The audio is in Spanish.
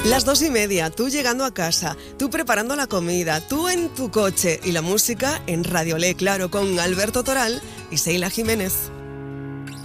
Las 2:30, tú llegando a casa, tú preparando la comida, tú en tu coche y la música en Radio Le, claro, con Alberto Toral y Seila Jiménez.